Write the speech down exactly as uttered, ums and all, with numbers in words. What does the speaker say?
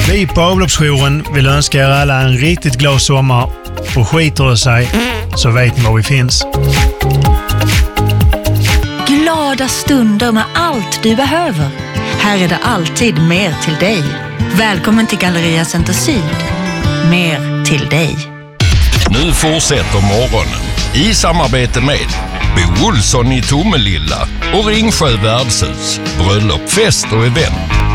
Vi på avloppsjouren vill önska er alla en riktigt glad sommar, och skiter det sig så vet ni var vi finns. Glada stunder med allt du behöver. Här är det alltid mer till dig. Välkommen till Galleria Center Syd. Mer till dig. Nu fortsätter morgonen i samarbete med Bo Olsson i Tomelilla och Ringsjö värdshus. Bröllop, fest och event.